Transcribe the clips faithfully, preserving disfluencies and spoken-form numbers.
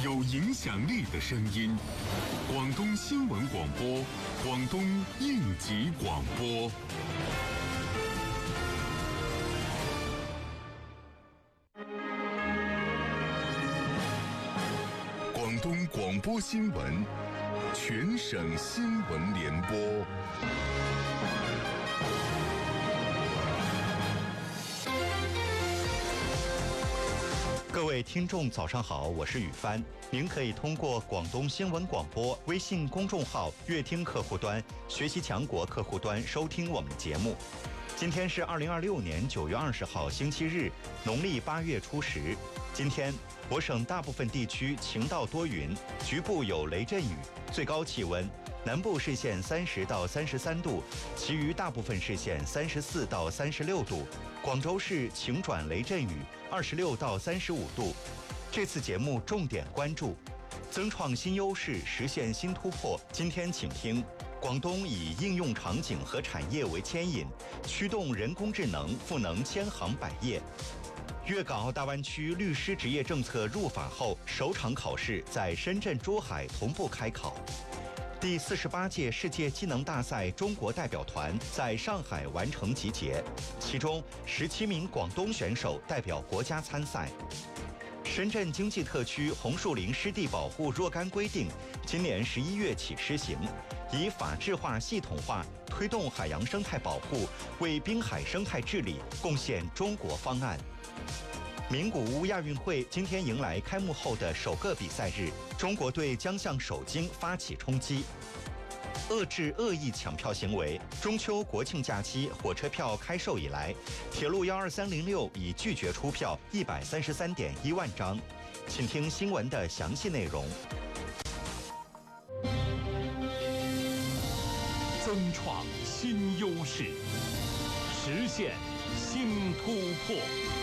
有影响力的声音。广东新闻广播，广东应急广播。广东广播新闻，全省新闻联播。 各位听众早上好，我是宇帆。您可以通过广东新闻广播微信公众号乐听客户端、学习强国客户端收听我们的节目。今天是二零二六年九月二十号星期日，农历八月初十。今天我省大部分地区晴到多云，局部有雷阵雨，最高气温南部市县三十到三十三度，其余大部分市县三十四到三十六度。广州市晴转雷阵雨，二十六到三十五度。这次节目重点关注增创新优势，实现新突破。今天请听广东以应用场景和产业为牵引，驱动人工智能赋能千行百业。粤港澳大湾区律师执业政策入法后，首场考试在深圳、珠海同步开考。第四十八届世界技能大赛中国代表团在上海完成集结，其中十七名广东选手代表国家参赛。深圳经济特区红树林湿地保护若干规定今年十一月起施行，以法治化、系统化推动海洋生态保护，为滨海生态治理贡献中国方案。名古屋亚运会今天迎来开幕后的首个比赛日，中国队将向首金发起冲击。遏制恶意抢票行为，中秋国庆假期火车票开售以来，铁路幺二三零六已拒绝出票一百三十三点一万张。请听新闻的详细内容。 增创新优势，实现新突破。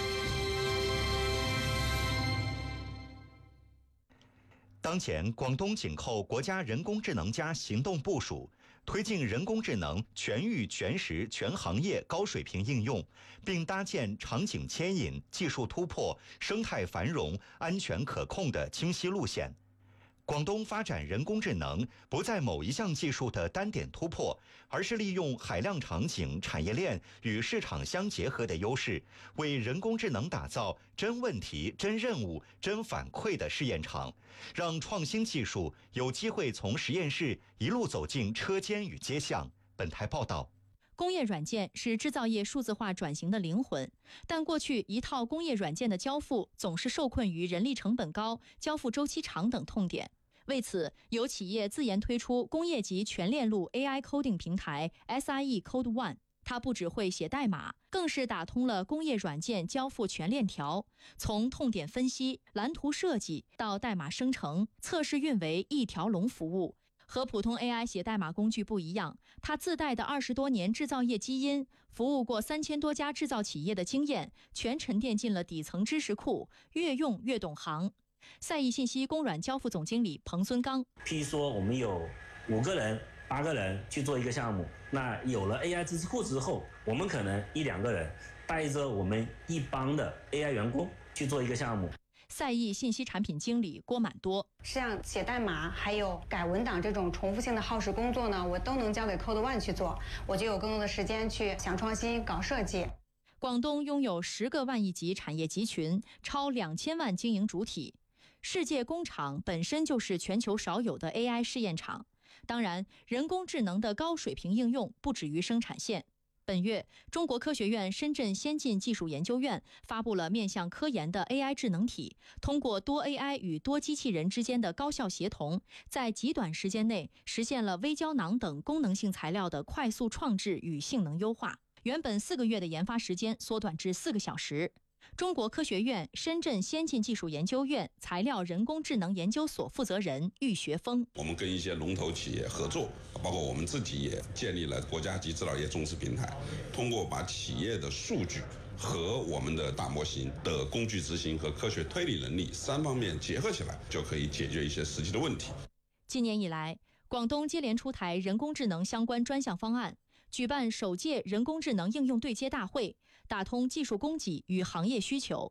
当前，广东紧扣国家人工智能加行动部署，推进人工智能全域、全时、全行业高水平应用，并搭建场景牵引、技术突破、生态繁荣、安全可控的清晰路线。广东发展人工智能不在某一项技术的单点突破，而是利用海量场景、产业链与市场相结合的优势，为人工智能打造真问题、真任务、真反馈的试验场，让创新技术有机会从实验室一路走进车间与街巷。本台报道。 工业软件是制造业数字化转型的灵魂，但过去一套工业软件的交付总是受困于人力成本高、交付周期长等痛点。为此，有企业自研推出工业级全链路 A I coding 平台 S I E Code One， 它不只会写代码，更是打通了工业软件交付全链条，从痛点分析、蓝图设计到代码生成、测试运维一条龙服务。和普通 A I 写代码工具不一样，它自带的二十多年制造业基因、服务过三千多家制造企业的经验，全沉淀进了底层知识库，越用越懂行。赛义信息公软交付总经理彭孙刚， 譬如说我们有五个人、八个人去做一个项目，那有了 A I 知识库之后，我们可能一两个人带着我们一帮的 A I 员工去做一个项目。 赛义信息产品经理郭满多， 像写代码还有改文档这种重复性的耗时工作呢，我都能交给 Code One 去做，我就有更多的时间去想创新、搞设计。 广东拥有十个万亿级产业集群，超两千万经营主体。世界工厂本身就是全球少有的 A I 试验场。当然，人工智能的高水平应用不止于生产线。本月，中国科学院深圳先进技术研究院发布了面向科研的 A I 智能体，通过多 A I 与多机器人之间的高效协同，在极短时间内实现了微胶囊等功能性材料的快速创制与性能优化，原本四个月的研发时间缩短至四个小时。中国科学院深圳先进技术研究院材料人工智能研究所负责人郁学峰， 我们跟一些龙头企业合作，包括我们自己也建立了国家级制造业重视平台，通过把企业的数据和我们的大模型的工具执行和科学推理能力三方面结合起来，就可以解决一些实际的问题。 今年以来，广东接连出台人工智能相关专项方案，举办首届人工智能应用对接大会，打通技术供给与行业需求。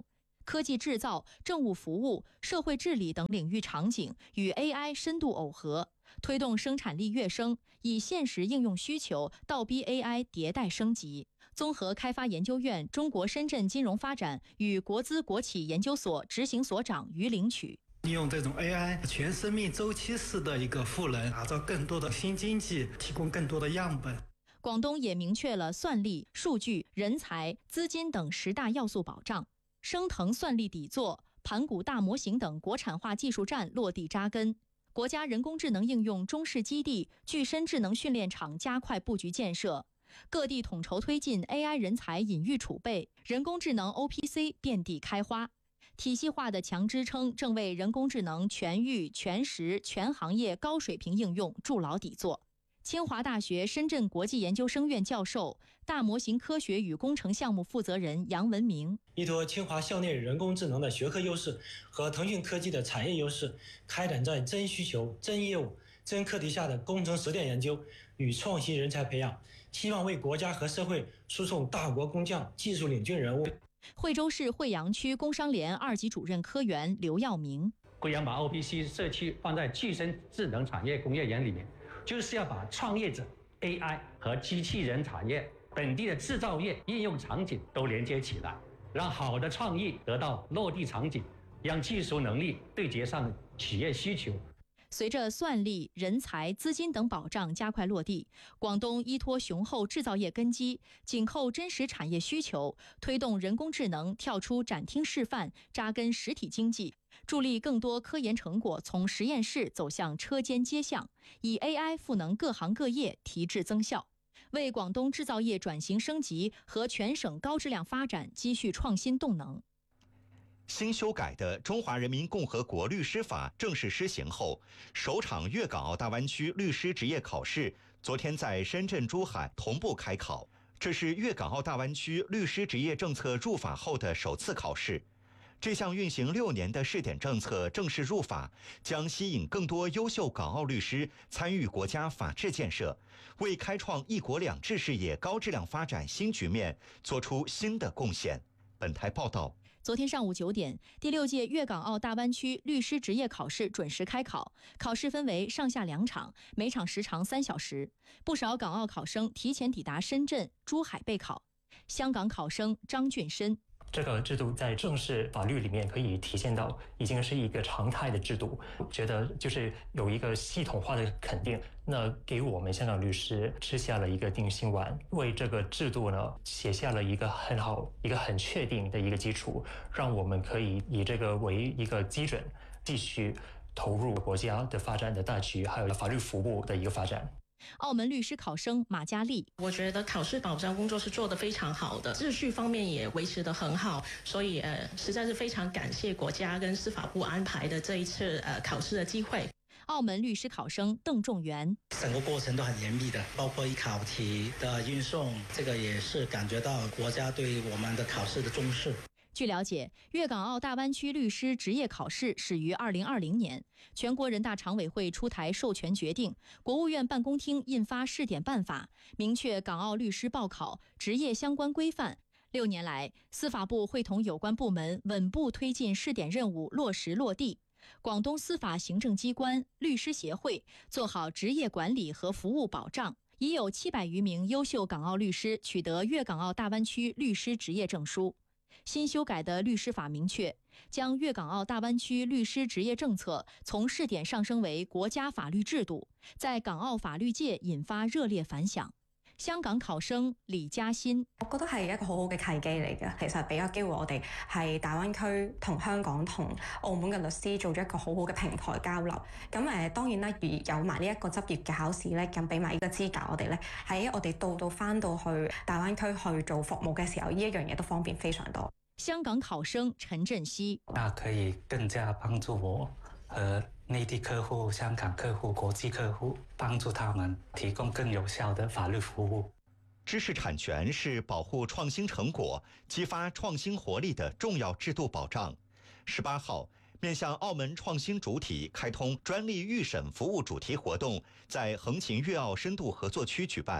科技制造、政务服务、社会治理等领域场景与 A I 深度耦合，推动生产力跃升，以现实应用需求倒逼 A I 迭代升级。综合开发研究院中国深圳金融发展与国资国企研究所执行所长于领取。 利用这种 A I 全生命周期式的一个赋能，打造更多的新经济，提供更多的样本。 广东也明确了算力、数据、人才、资金等十大要素保障，升腾算力底座、盘古大模型等国产化技术站落地扎根。国家人工智能应用中试基地、具身智能训练场加快布局建设，各地统筹推进 A I 人才引育储备，人工智能 O P C 遍地开花。体系化的强支撑正为人工智能全域、全时、全行业高水平应用筑牢底座。清华大学深圳国际研究生院教授、大模型科学与工程项目负责人杨文明， 依托清华校内人工智能的学科优势和腾讯科技的产业优势，开展在真需求、真业务、真课题下的工程实践研究与创新人才培养，希望为国家和社会输送大国工匠、技术领军人物。 惠州市惠阳区工商联二级主任科员刘耀明， 惠阳把 O P C 社区放在具身智能产业工业园里面，就是要把创业者、A I 和机器人产业、本地的制造业应用场景都连接起来，让好的创意得到落地场景，让技术能力对接上企业需求。 随着算力、人才、资金等保障加快落地，广东依托雄厚制造业根基，紧扣真实产业需求，推动人工智能跳出展厅示范，扎根实体经济，助力更多科研成果从实验室走向车间街巷，以 A I 赋能各行各业，提质增效，为广东制造业转型升级和全省高质量发展积蓄创新动能。 新修改的《中华人民共和国律师法》正式施行后，首场粤港澳大湾区律师执业考试昨天在深圳、珠海同步开考。这是粤港澳大湾区律师执业政策入法后的首次考试。这项运行六年的试点政策正式入法，将吸引更多优秀港澳律师参与国家法治建设，为开创一国两制事业高质量发展新局面做出新的贡献。本台报道。 昨天上午九点，第六届粤港澳大湾区律师执业考试准时开考。考试分为上下两场，每场时长三小时。不少港澳考生提前抵达深圳、珠海备考。香港考生张俊生。 这个制度在正式法律里面可以体现到已经是一个常态的制度，觉得就是有一个系统化的肯定，那给我们香港律师吃下了一个定心丸，为这个制度呢写下了一个很好、一个很确定的一个基础，让我们可以以这个为一个基准，继续投入国家的发展的大局，还有法律服务的一个发展。 澳门律师考生马嘉丽， 我觉得考试保障工作是做得非常好的，秩序方面也维持得很好，所以呃，实在是非常感谢国家跟司法部安排的这一次呃考试的机会。 澳门律师考生邓仲元， 整个过程都很严密的，包括一考题的运送，这个也是感觉到国家对我们的考试的重视。 据了解，粤港澳大湾区律师执业考试始于二零二零年，全国人大常委会出台授权决定，国务院办公厅印发试点办法，明确港澳律师报考执业相关规范。六年来，司法部会同有关部门稳步推进试点任务落实落地。广东司法行政机关律师协会做好职业管理和服务保障，已有七百余名优秀港澳律师取得粤港澳大湾区律师执业证书。新修改的律师法明确，将粤港澳大湾区律師執業政策從試點上升為國家法律制度，在港澳法律界引發熱烈反響。香港考生李嘉欣， 我覺得係一個好好嘅契機嚟嘅，其實俾個機會我哋係大灣區同香港同澳門嘅律師做咗一個好好嘅平台交流。咁誒當然啦，如有埋呢一個執業嘅考試咧，咁俾埋呢個資格我哋咧，喺我哋到到翻到去大灣區去做服務嘅時候，呢一樣嘢都方便非常多。 香港考生陳振熙， 那可以更加幫助我和內地客戶、香港客戶、國際客戶，幫助他們提供更有效的法律服務。 知識產權是保護創新成果、激發創新活力的重要制度保障。十八號，面向澳門創新主體開通專利預審服務主題活動在橫琴粵澳深度合作區舉辦。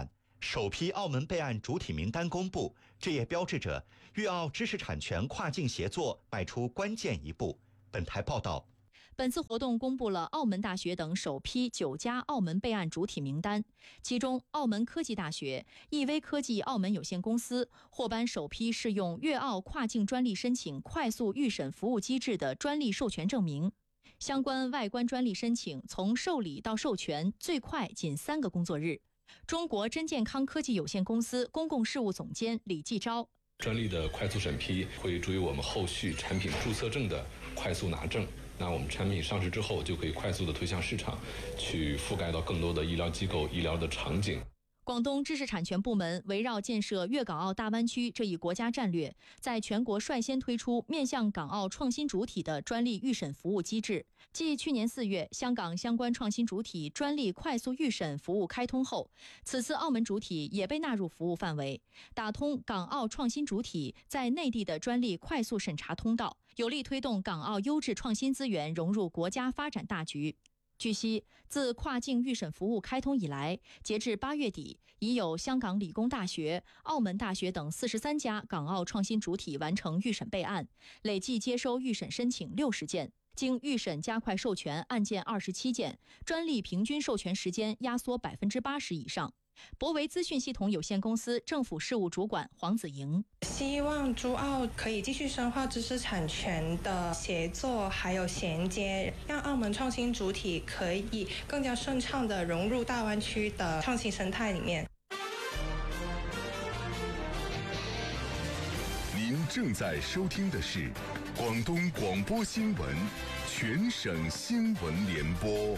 首批澳门备案主体名单公布，这也标志着粤澳知识产权跨境协作迈出关键一步。本台报道。 本次活动公布了澳门大学等首批九家澳门备案主体名单，其中澳门科技大学、易威科技澳门有限公司获颁首批适用粤澳跨境专利申请快速预审服务机制的专利授权证明。相关外观专利申请从受理到授权最快仅三个工作日。中国真健康科技有限公司公共事务总监李继钊： 专利的快速审批会助于我们后续产品注册证的快速拿证。那我们产品上市之后，就可以快速的推向市场，去覆盖到更多的医疗机构、医疗的场景。 广东知识产权部门围绕建设粤港澳大湾区这一国家战略，在全国率先推出面向港澳创新主体的专利预审服务机制。继去年四月香港相关创新主体专利快速预审服务开通后，此次澳门主体也被纳入服务范围，打通港澳创新主体在内地的专利快速审查通道，有力推动港澳优质创新资源融入国家发展大局。据悉，自跨境预审服务开通以来，截至八月底，已有香港理工大学、澳门大学等四十三家港澳创新主体完成预审备案，累计接收预审申请六十件，经预审加快授权案件二十七件，专利平均授权时间压缩百分之八十以上。博维资讯系统有限公司政府事务主管黄子莹： 希望珠澳可以继续深化知识产权的协作还有衔接，让澳门创新主体可以更加顺畅地融入大湾区的创新生态里面。 您正在收听的是广东广播新闻全省新闻联播。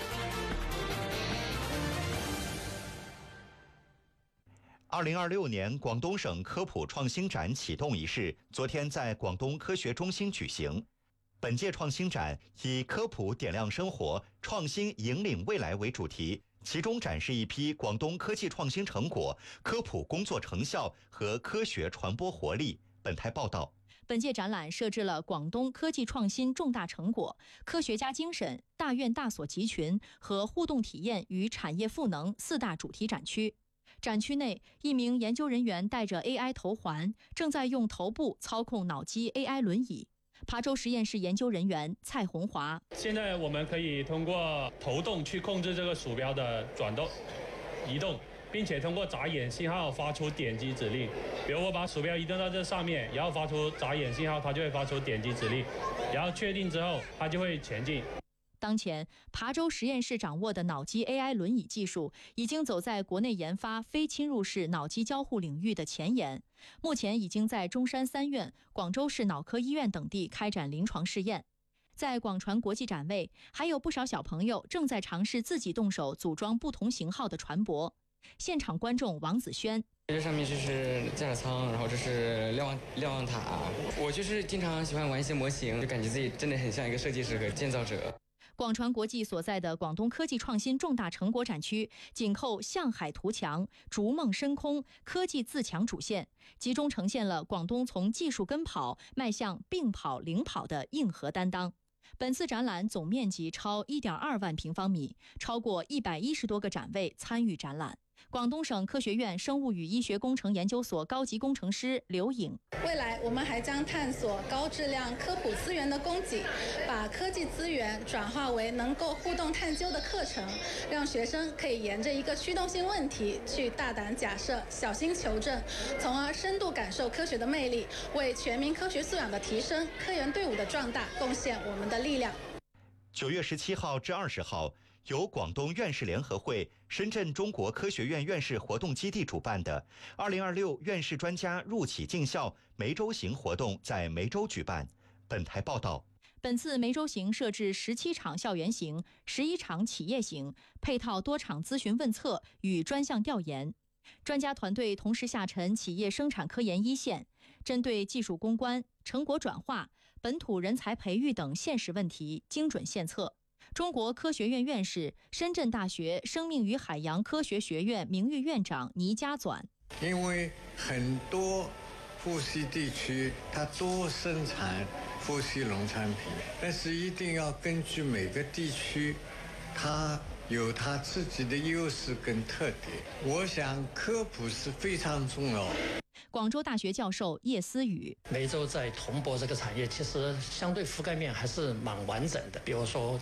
二零二六年广东省科普创新展启动仪式昨天在广东科学中心举行。本届创新展以科普点亮生活，创新引领未来为主题，其中展示一批广东科技创新成果、科普工作成效和科学传播活力。本台报道。 本届展览设置了广东科技创新重大成果、科学家精神、大院大所集群和互动体验与产业赋能四大主题展区。展区内，一名研究人员戴着 A I 头环，正在用头部操控脑机 A I 轮椅。琶洲实验室研究人员蔡红华： 现在我们可以通过头动去控制这个鼠标的转动、移动，并且通过眨眼信号发出点击指令。比如我把鼠标移动到这上面，然后发出眨眼信号，它就会发出点击指令，然后确定之后，它就会前进。 当前，琶洲实验室掌握的脑机 A I 轮椅技术已经走在国内研发非侵入式脑机交互领域的前沿，目前已经在中山三院、广州市脑科医院等地开展临床试验。在广传国际展位，还有不少小朋友正在尝试自己动手组装不同型号的船舶。现场观众王子轩： 这上面就是驾驶舱，然后这是瞭望瞭望塔。我就是经常喜欢玩一些模型，就感觉自己真的很像一个设计师和建造者。 广传国际所在的广东科技创新重大成果展区紧扣向海图强、逐梦深空、科技自强主线，集中呈现了广东从技术跟跑迈向并跑领跑的硬核担当。本次展览总面积超 一点二万平方米，超过一百一十多个展位参与展览。广东省科学院生物与医学工程研究所高级工程师刘颖： 未来我们还将探索高质量科普资源的供给，把科技资源转化为能够互动探究的课程，让学生可以沿着一个驱动性问题去大胆假设、小心求证，从而深度感受科学的魅力，为全民科学素养的提升、科研队伍的壮大贡献我们的力量。 九月十七号至二十号，由广东院士联合会、深圳中国科学院院士活动基地主办的二零二六院士专家入企进校梅州行活动在梅州举办。本台报道。 本次梅州行设置十七场校园行、十一场企业行，配套多场咨询问测与专项调研。专家团队同时下沉企业生产科研一线，针对技术攻关、成果转化、本土人才培育等现实问题精准献策。中国科学院院士、深圳大学生命与海洋科学学院名誉院长倪家纂： 因为很多富硒地区它多生产富硒农产品，但是一定要根据每个地区它有它自己的优势跟特点。我想科普是非常重要的。 广州大学教授叶思雨， 梅州在铜箔这个产业其实相对覆盖面还是蛮完整的，比如说